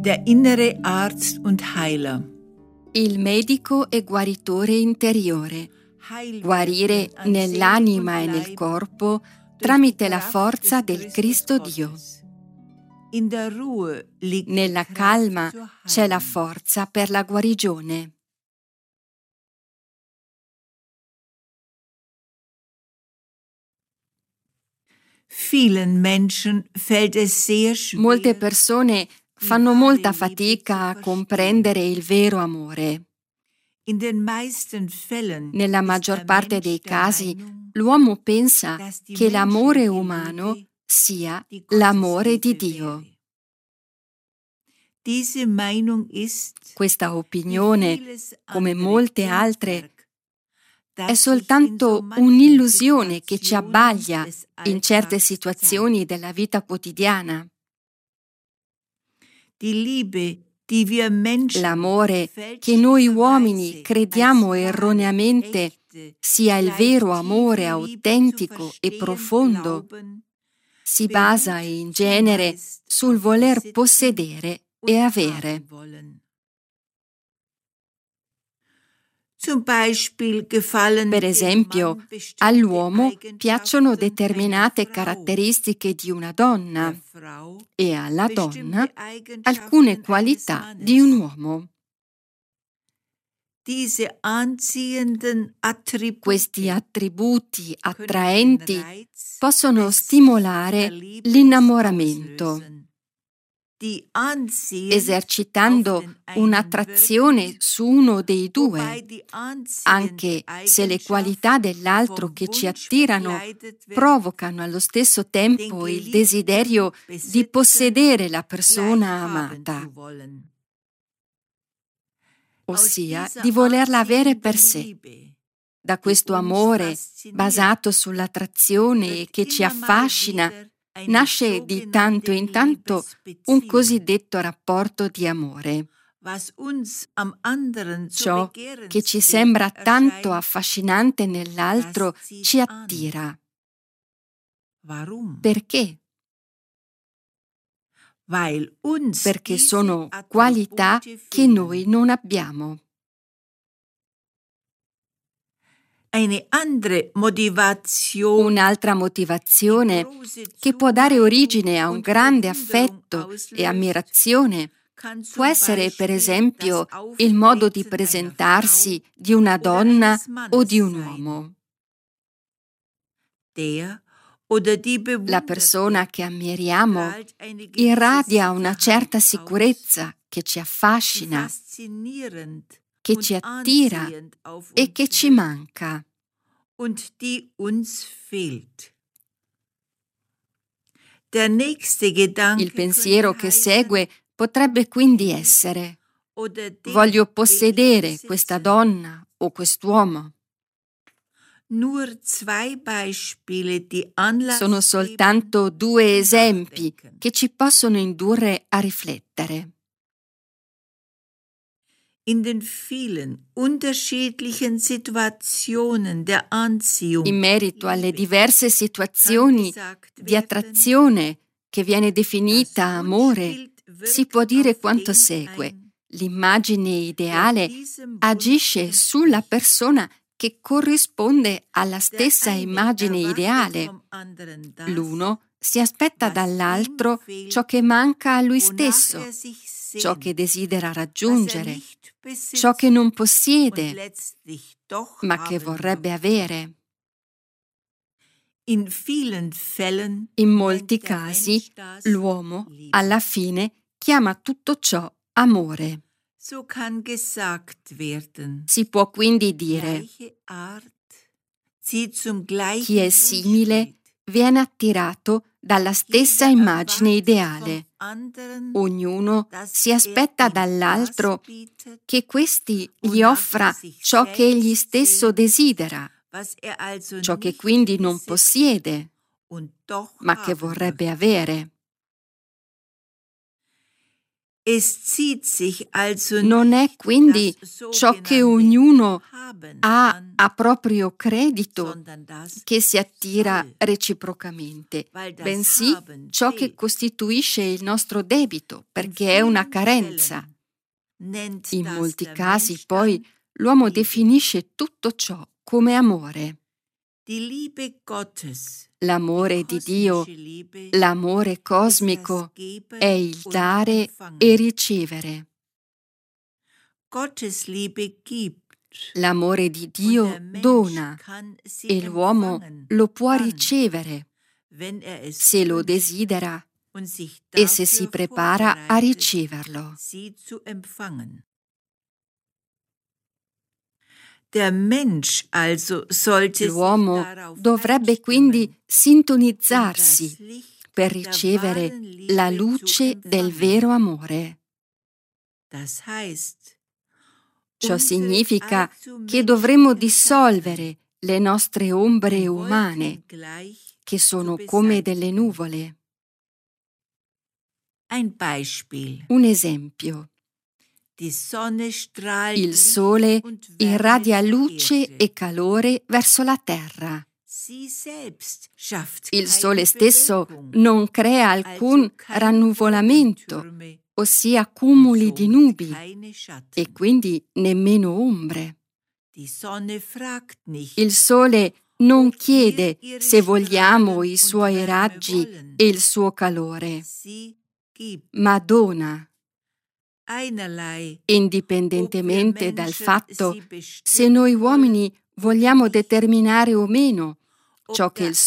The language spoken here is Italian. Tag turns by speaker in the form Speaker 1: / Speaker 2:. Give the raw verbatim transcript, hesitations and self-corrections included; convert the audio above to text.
Speaker 1: Der innere Arzt und Heiler.
Speaker 2: Il medico e guaritore interiore. Guarire nell'anima e nel corpo tramite la forza del Cristo Dio. Nella calma c'è la forza per la guarigione. Molte persone fanno molta fatica a comprendere il vero amore. Nella maggior parte dei casi, l'uomo pensa che l'amore umano sia l'amore di Dio. Questa opinione, come molte altre, è soltanto un'illusione che ci abbaglia in certe situazioni della vita quotidiana. L'amore che noi uomini crediamo erroneamente sia il vero amore autentico e profondo si basa in genere sul voler possedere e avere. Per esempio, all'uomo piacciono determinate caratteristiche di una donna e alla donna alcune qualità di un uomo. Questi attributi attraenti possono stimolare l'innamoramento, esercitando un'attrazione su uno dei due, anche se le qualità dell'altro che ci attirano provocano allo stesso tempo il desiderio di possedere la persona amata, ossia di volerla avere per sé. Da questo amore, basato sull'attrazione e che ci affascina, nasce di tanto in tanto un cosiddetto rapporto di amore. Ciò che ci sembra tanto affascinante nell'altro ci attira. Perché? Perché sono qualità che noi non abbiamo. Un'altra motivazione che può dare origine a un grande affetto e ammirazione può essere, per esempio, il modo di presentarsi di una donna o di un uomo. La persona che ammiriamo irradia una certa sicurezza che ci affascina, che ci attira e che ci manca. Il pensiero che segue potrebbe quindi essere: voglio possedere questa donna o quest'uomo. Sono soltanto due esempi che ci possono indurre a riflettere. In merito alle diverse situazioni di attrazione che viene definita amore, si può dire quanto segue. L'immagine ideale agisce sulla persona che corrisponde alla stessa immagine ideale. L'uno si aspetta dall'altro ciò che manca a lui stesso, ciò che desidera raggiungere, ciò che non possiede, ma che vorrebbe avere. In molti casi, l'uomo, alla fine, chiama tutto ciò amore. Si può quindi dire: chi è simile viene attirato dalla stessa immagine ideale. Ognuno si aspetta dall'altro che questi gli offra ciò che egli stesso desidera, ciò che quindi non possiede, ma che vorrebbe avere. Non è quindi ciò che ognuno ha a proprio credito che si attira reciprocamente, bensì ciò che costituisce il nostro debito, perché è una carenza. In molti casi, poi, l'uomo definisce tutto ciò come amore. L'amore di Dio, l'amore cosmico, è il dare e ricevere. L'amore di Dio dona e l'uomo lo può ricevere se lo desidera e se si prepara a riceverlo. L'uomo dovrebbe quindi sintonizzarsi per ricevere la luce del vero amore. Ciò significa che dovremo dissolvere le nostre ombre umane, che sono come delle nuvole. Un esempio. Il sole irradia luce e calore verso la terra. Il sole stesso non crea alcun rannuvolamento, ossia cumuli di nubi, e quindi nemmeno ombre. Il sole non chiede se vogliamo i suoi raggi e il suo calore, ma dona. Indipendentemente dal fatto se noi uomini vogliamo determinare o meno ciò che il